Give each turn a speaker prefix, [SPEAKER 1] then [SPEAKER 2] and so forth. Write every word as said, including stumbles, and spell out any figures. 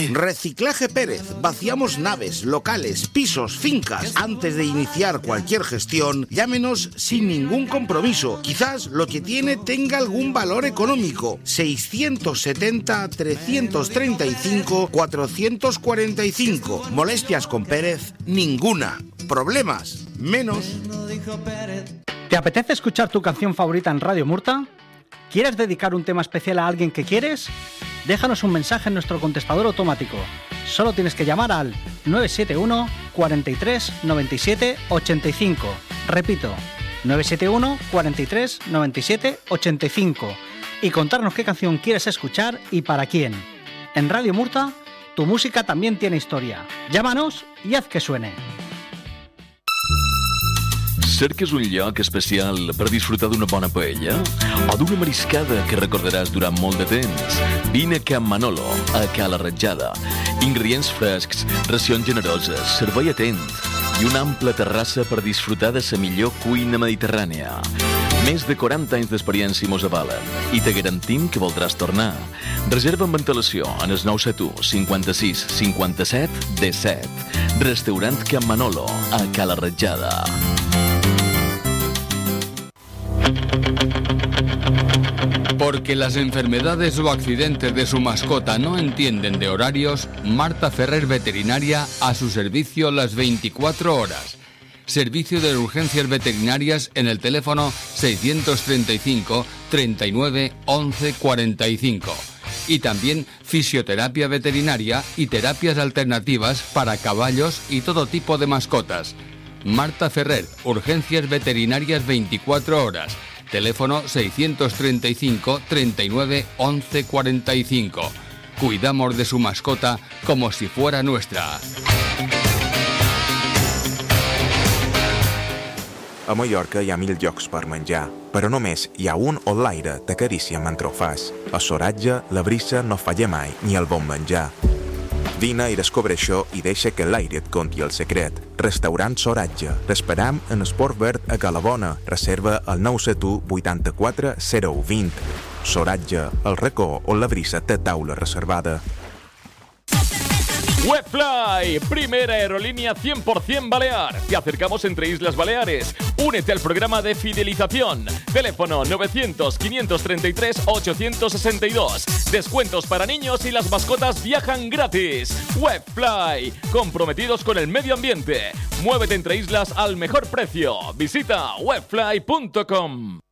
[SPEAKER 1] Reciclaje.
[SPEAKER 2] Reciclaje Pérez. Vaciamos naves, locales, pisos, fincas. Antes de iniciar cualquier gestión, llámenos sin ningún compromiso. Quizás lo que tiene tenga algún valor económico. seiscientos setenta, trescientos treinta y cinco, cuatrocientos cuarenta y cinco. Molestias con Pérez, ninguna. Problemas, menos.
[SPEAKER 3] ¿Te apetece escuchar tu canción favorita en Radio Murta? ¿Quieres dedicar un tema especial a alguien que quieres? Déjanos un mensaje en nuestro contestador automático. Solo tienes que llamar al nueve siete uno, cuarenta y tres, noventa y siete, ochenta y cinco. Repito, nueve siete uno, cuarenta y tres, noventa y siete, ochenta y cinco. Y contarnos qué canción quieres escuchar y para quién. En Radio Murta, tu música también tiene historia. Llámanos y haz que suene.
[SPEAKER 4] Cerques un lloc especial per disfrutar d'una bona paella o d'una mariscada que recordaràs durant molt de temps? Vine a Can Manolo, a Cala Ratjada. Ingredients frescs, racions generoses, servei atent i una ampla terrassa per disfrutar de la millor cuina mediterrània. Més de quaranta anys d'experiència mos avalen i te garantim que voldràs tornar. Reserva amb antelació en el nou set u, cinquanta-sis, cinquanta-set, disset. Restaurant Can Manolo, a Cala Ratjada.
[SPEAKER 1] Porque las enfermedades o accidentes de su mascota no entienden de horarios, Marta Ferrer Veterinaria a su servicio las veinticuatro horas. Servicio de urgencias veterinarias en el teléfono seiscientos treinta y cinco, treinta y nueve, once, cuarenta y cinco. Y también fisioterapia veterinaria y terapias alternativas para caballos y todo tipo de mascotas. Marta Ferrer, urgencias veterinarias veinticuatro horas. Teléfono seiscientos treinta y cinco, treinta y nueve, once, cuarenta y cinco. Cuidamos de su mascota como si fuera nuestra.
[SPEAKER 5] A Mallorca hi ha mil llocs per menjar, però només hi ha un on l'aire t'acarícia mentre ho fas. A Soratge, la brisa no falla mai, ni el bon menjar. Vine i descobre això i deixa que l'aire et conti el secret. Restaurant Soratge. T'esperam en Esport Verd a Calabona. Reserva al nou set u, vuitanta-quatre, zero u, vint. Soratge, el racó on la brisa té taula reservada.
[SPEAKER 6] Webfly, primera aerolínea cien por ciento balear. Te acercamos entre Islas Baleares. Únete al programa de fidelización. Teléfono novecientos, quinientos treinta y tres, ochocientos sesenta y dos. Descuentos para niños y las mascotas viajan gratis. Webfly, comprometidos con el medio ambiente. Muévete entre islas al mejor precio. Visita webfly punto com.